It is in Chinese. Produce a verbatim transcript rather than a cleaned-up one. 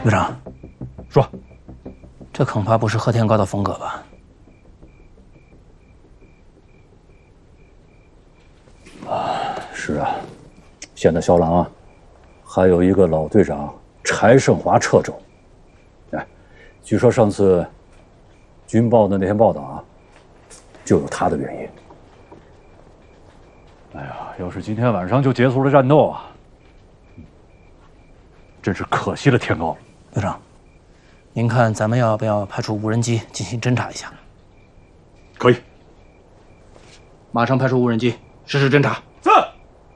队长， 说， 这恐怕不是贺天高的风格吧？ 啊，是啊，现在骁狼啊，还有一个老队长柴胜华掣肘。哎，据说上次军报的那篇报道啊，就有他的原因。 哎呀，要是今天晚上就结束了战斗啊，真是可惜了天高了。 队长，您看咱们要不要派出无人机进行侦查一下？ 可以， 马上派出无人机实施侦查。 是。